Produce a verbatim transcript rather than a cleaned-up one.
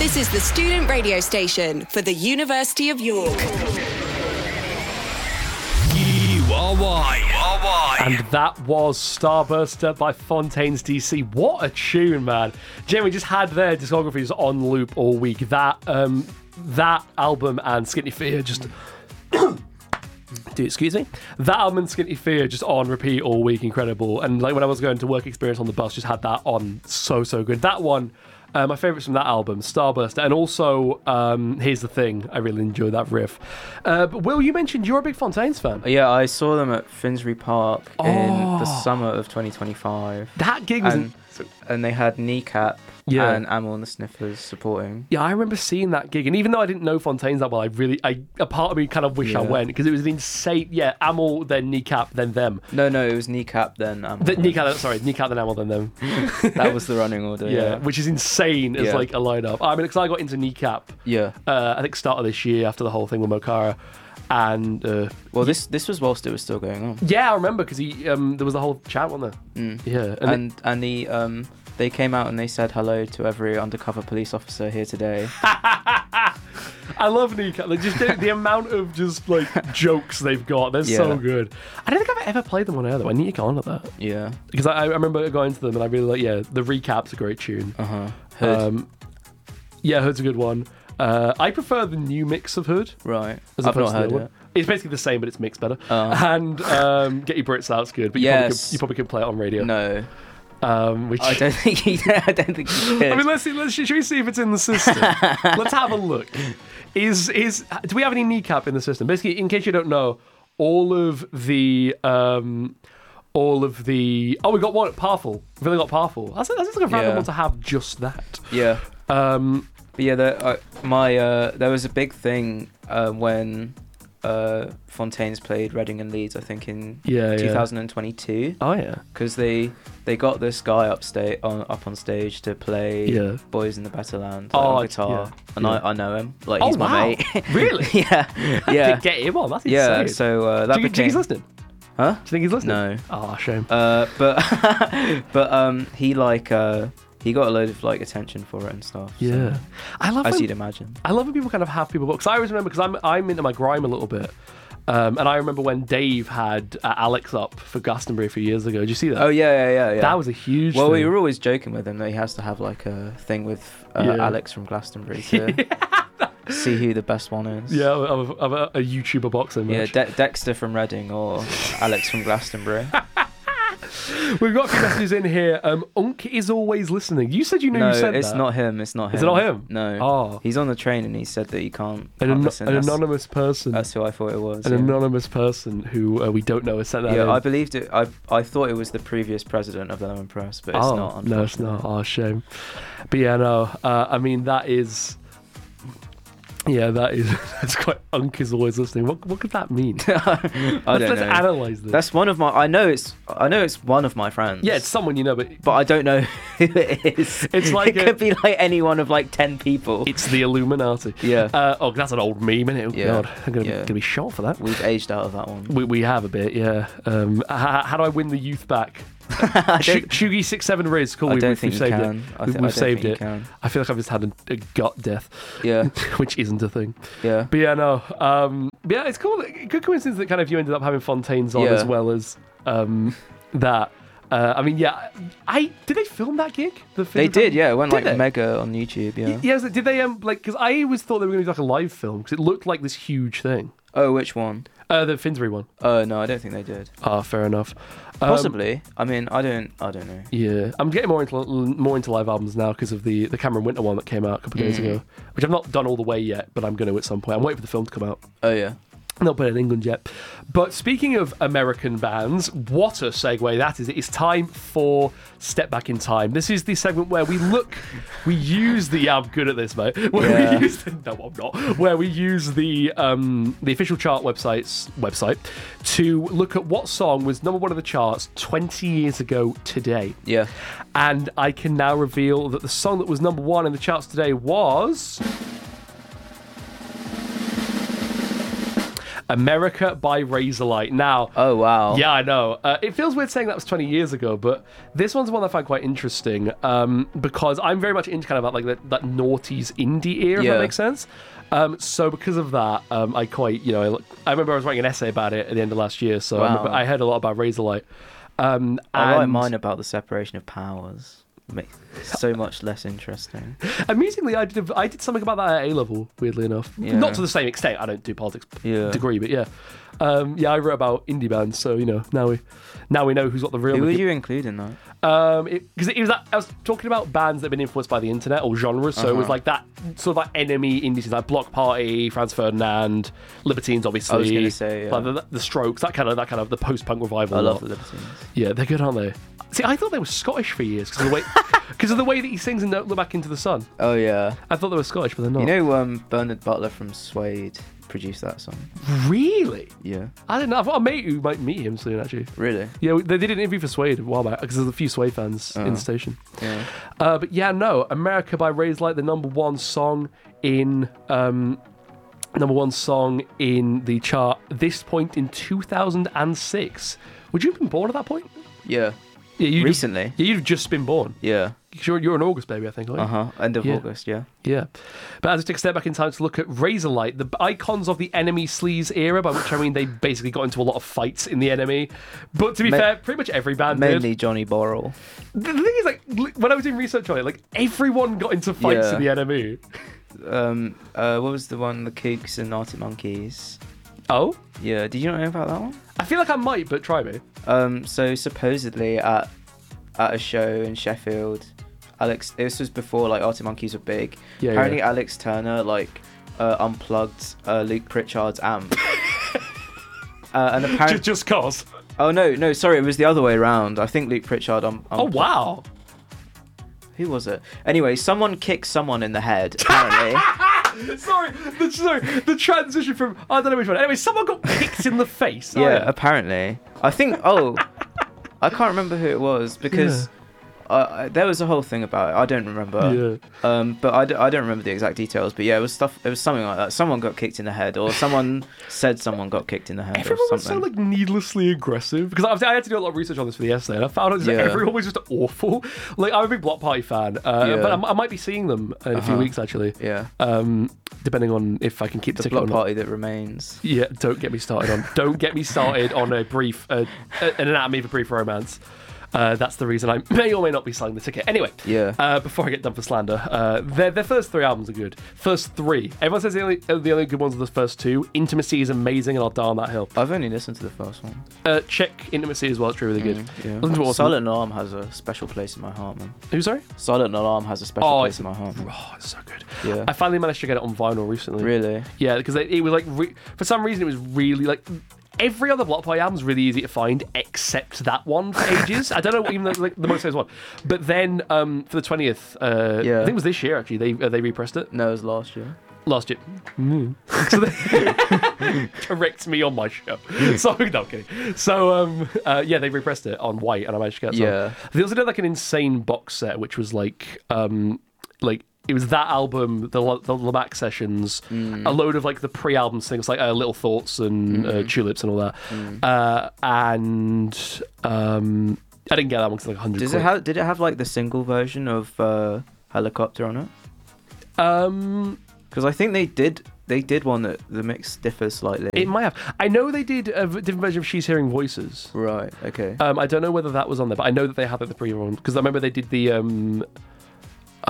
This is the student radio station for the University of York. You are why. You are why. And that was Starburster by Fontaines D C. What a tune, man. Jamie, we just had their discographies on loop all week. That um, that album and Skinny Fear just... Dude, excuse me. That album and Skinny Fear just on repeat all week. Incredible. And like when I was going to work experience on the bus, just had that on. So, so good. That one... Uh, my favourites from that album, Starburst, and also um, Here's the Thing. I really enjoy that riff. Uh, but Will, you mentioned you're a big Fontaines fan. Yeah, I saw them at Finsbury Park oh. in the summer of twenty twenty-five. That gig was... And, in- and they had Kneecap yeah. and Amel and the Sniffers supporting. Yeah, I remember seeing that gig, and even though I didn't know Fontaines that well, I really, I a part of me kind of wish yeah. I went, because it was an insane, yeah, Amel, then Kneecap, then them. No, no, it was Kneecap, then Amel. The, kneecap, sorry, Kneecap, then Amel, then them. That was the running order, yeah. yeah. Which is insane as yeah. like a lineup. I mean, because I got into Kneecap, yeah. uh, I think start of this year after the whole thing with Mokara. And uh, well, this this was whilst it was still going on. Yeah, I remember because he um, there was the whole chat, wasn't there? Mm. Yeah, and and, it, and the um, they came out and they said hello to every undercover police officer here today. I love Kneecap. Like just the, the amount of just like jokes they've got. They're yeah. so good. I don't think I've ever played them on air though. I need to get on at that. Yeah, because I, I remember going to them and I really like. Yeah, the recap's a great tune. Uh huh. Hood. Um, yeah, Hood's a good one. Uh, I prefer the new mix of Hood. Right. As I've not heard it. One. It's basically the same, but it's mixed better. Uh, and um, Get Your Brits Out's good, but you, yes. probably could, you probably could play it on radio. No. Um, which I don't think you. I don't think you could. I mean, let's see. Let's should we see if it's in the system? Let's have a look. Is is do we have any Kneecap in the system? Basically, in case you don't know, all of the um, all of the oh, we got one Powerful. We've only got Powerful. That's, that's like a random yeah. one to have just that. Yeah. Um, but yeah, the, uh, my uh, there was a big thing uh, when uh, Fontaines played Reading and Leeds, I think in yeah, twenty twenty-two. Oh yeah, because they they got this guy up sta- on up on stage to play yeah. Boys in the Better Land like, oh, on guitar, yeah, and yeah. I, I know him. Like oh, he's my wow. mate. Really? yeah, yeah. Get him on. That's yeah. insane. So uh, that do you, became. Do you think he's listening? Huh? Do you think he's listening? No. Oh, shame. Uh, but but um, he like uh. He got a load of like attention for it and stuff. Yeah, so, I love. As when, you'd imagine. I love when people kind of have people. Because I always remember because I'm I'm into my grime a little bit, um, and I remember when Dave had uh, Alex up for Glastonbury a few years ago. Did you see that? Oh yeah, yeah, yeah. yeah. That was a huge. Well, thing. we were always joking with him that he has to have like a thing with uh, yeah. Alex from Glastonbury to see who the best one is. Yeah, of, of a, a YouTuber boxing match. Yeah, De- Dexter from Reading or Alex from Glastonbury. We've got a few messages in here. Um, Unk is always listening. You said you knew no, you said it's that. not him. It's not him. Is it not him? No. Oh. He's on the train and he said that he can't, An, can't an, listen. an That's, anonymous person. That's who I thought it was. An yeah. anonymous person who uh, we don't know has sent that Yeah, in. I believed it. I I thought it was the previous president of Lemon Press, but it's oh, not. No, it's not. Oh, shame. But yeah, no. Uh, I mean, that is... Yeah, that is that's quite. Unk is always listening. What what could that mean? I let's, don't let's know. analyze this. That's one of my. I know it's. I know it's one of my friends. Yeah, it's someone you know, but but I don't know who it is. It's like it a, could be like any one of like ten people. It's the Illuminati. Yeah. Uh, oh, that's an old meme, isn't it? Oh, yeah. God, I'm gonna, yeah. gonna be shot for that. We've aged out of that one. We we have a bit, yeah. Um, how, how do I win the youth back? Sh- Shugi six seven Riz, cool. I we, don't we've, think we've you saved can. it. I We've, th- we've I don't saved think it. you can. I feel like I've just had a, a gut death. Yeah. Which isn't a thing. Yeah. But yeah, no. Um, but yeah, it's cool. Good coincidence that kind of you ended up having Fontaines on yeah. as well as um, that. Uh, I mean, yeah. I did they film that gig? The They did, yeah. It went did like they? mega on YouTube, yeah. Y- yeah. So did they? Um, like, because I always thought they were going to do like a live film because it looked like this huge thing. Oh, which one? Uh, the Finsbury one. Oh no, I don't think they did. Ah, fair enough. Um, Possibly. I mean, I don't. I don't know. Yeah, I'm getting more into more into live albums now because of the the Cameron Winter one that came out a couple of days Mm. ago, which I've not done all the way yet, but I'm going to at some point. I'm waiting for the film to come out. Oh yeah. Not put it in England yet. But speaking of American bands, what a segue that is. It is time for Step Back in Time. This is the segment where we look, we use the, yeah, I'm good at this, mate. Where Yeah. we use the, no, I'm not. Where we use the um, the official chart website's website to look at what song was number one of the charts twenty years ago today. Yeah. And I can now reveal that the song that was number one in the charts today was... America by Razorlight. Now, Oh wow. yeah, I know. Uh, it feels weird saying that was twenty years ago, but this one's one I find quite interesting um, because I'm very much into kind of like that, that noughties indie era, if Yeah. that makes sense. Um, so because of that, um, I quite, you know, I, I remember I was writing an essay about it at the end of last year, so I, Wow. remember I heard a lot about Razorlight. Um, I like and mine about the separation of powers. Makes it so much less interesting. amusingly, I did I did something about that at A level. Weirdly enough, Yeah. not to the same extent. I don't do politics Yeah. degree, but yeah, um, yeah, I wrote about indie bands. So you know, now we now we know who's got the real. Who would you include in that? Um, because it, it was that I was talking about bands that have been influenced by the internet or genres. So it was Uh-huh. like that sort of like enemy indie scenes, like Block Party, Franz Ferdinand, Libertines, obviously. I was gonna say, yeah. like the, the Strokes, that kind of that kind of the post-punk revival. I love lot. the Libertines. Yeah, they're good, aren't they? See, I thought they were Scottish for years because of the way because of the way that he sings in Don't Look Back into the Sun. Oh yeah. I thought they were Scottish, but they're not. You know, um, Bernard Butler from Suede produced that song. Really? Yeah. I didn't know. I've got a mate who might meet him soon, actually. Really? Yeah, they did an interview for Suede a while back because there's a few Suede fans in Oh. the station. Yeah. Uh, but yeah, no, America by Razorlight, the number one song in um, number one song in the chart. This point in two thousand six. Would you have been born at that point? Yeah. Yeah, you'd Recently. Have, yeah, you'd have just been born. Yeah. 'Cause You're, you're an August baby, I think. Aren't Uh you? huh. End of Yeah. August. Yeah. Yeah. But as we take a step back in time to look at Razorlight, the icons of the Enemy Sleaze era, by which I mean they basically got into a lot of fights in the Enemy. But to be Ma- fair, pretty much every band Mainly did. Johnny Borrell. The the thing is, like, li- when I was doing research on it, like, everyone got into fights Yeah. in the Enemy. Um. Uh. What was the one? The Kooks and Arctic Monkeys. Oh? Yeah. Did you not know about that one? I feel like I might, but try me. Um. So supposedly at at a show in Sheffield, Alex. This was before like Arctic Monkeys were big. Yeah, Apparently, yeah. Alex Turner like uh, unplugged uh, Luke Pritchard's amp. uh, and apparently, Just, just cause. oh no, no, sorry, it was the other way around. I think Luke Pritchard. Um, Oh, wow. Who was it? Anyway, someone kicked someone in the head. Apparently. sorry, the, sorry, the transition from, I don't know which one. Anyway, someone got kicked in the face. Oh, Yeah, apparently. I think. Oh, I can't remember who it was because uh, I- there was a whole thing about it. I don't remember. Yeah. Um, but I, d- I don't remember the exact details. But yeah, it was stuff. It was something like that. Someone got kicked in the head, or someone said someone got kicked in the head, Everyone or was so something. like needlessly aggressive because I, I had to do a lot of research on this for the essay, and I found out that Yeah. everyone was just awful. Like I'm a big Block Party fan, uh, Yeah. but I, I might be seeing them in a few Uh-huh. weeks actually. Yeah. Um, depending on if I can keep the, The ticket or block not. party that remains. Yeah, don't get me started on. Don't get me started on a brief, uh, an anatomy of a brief romance. Uh, that's the reason I may or may not be selling the ticket. Anyway, Yeah. Uh, before I get done for slander, uh, their their first three albums are good. First three, everyone says the only uh, the only good ones are the first two. Intimacy is amazing, and I'll die on that hill. I've only listened to the first one. Uh, check Intimacy as well; it's really, really good. Mm, yeah. Listen to what Silent Alarm has a special place in my heart, man. Who? Sorry? Silent Alarm has a special Oh, place it's, in my heart. Man. oh, it's so good. Yeah. I finally managed to get it on vinyl recently. Really? Yeah, because it, it was like re- for some reason it was really like every other Block Party album is really easy to find except that one for ages. I don't know even the, like, the most famous one, but then um, for the twentieth, uh, Yeah. I think it was this year actually. They uh, they repressed it No, it was last year. last year. Mm. So they correct me on my show. So no I'm kidding. So um, uh, yeah, they repressed it on white, and I managed to get some. Yeah. They also did like an insane box set, which was like um, like. It was that album, the the Lamac sessions, Mm. a load of like the pre-album things like uh, Little Thoughts and uh, Tulips and all that, Mm. uh, and um, I didn't get that one because like a hundred. Does quid. it have? Did it have like the single version of uh, Helicopter on it? Um, Because I think they did. They did one that the mix differs slightly. it might have. I know they did a v- different version of She's Hearing Voices. Right. Okay. Um, I don't know whether that was on there, but I know that they had like the pre one because I remember they did the um,